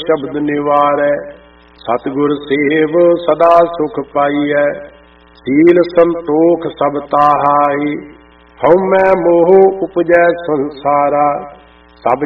शब्द निवारै। सतगुर सेव सदा सुख पाइयै, सील संतोख सब ताहाई। हउमੈ मोह उपजै संसारा,